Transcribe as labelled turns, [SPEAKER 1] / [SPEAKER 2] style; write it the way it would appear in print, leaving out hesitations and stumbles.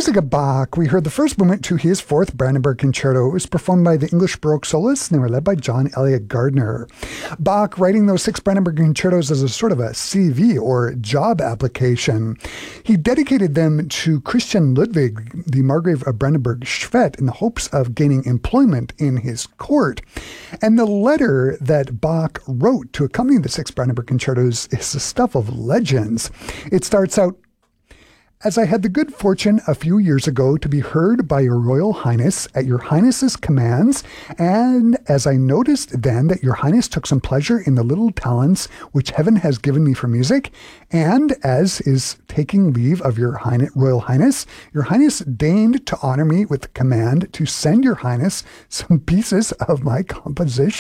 [SPEAKER 1] music of Bach, we heard the first movement to his fourth Brandenburg Concerto. It was performed by the English Baroque soloists, and they were led by John Eliot Gardner. Bach writing those 6 Brandenburg Concertos as a sort of a CV or job application. He dedicated them to Christian Ludwig, the Margrave of Brandenburg-Schwedt, in the hopes of gaining employment in his court. And the letter that Bach wrote to accompany the 6 Brandenburg Concertos is the stuff of legends. It starts out, "As I had the good fortune a few years ago to be heard by your Royal Highness at your Highness's commands, and as I noticed then that your Highness took some pleasure in the little talents which heaven has given me for music, and as is taking leave of your Royal Highness, your Highness deigned to honor me with the command to send your Highness some pieces of my composition."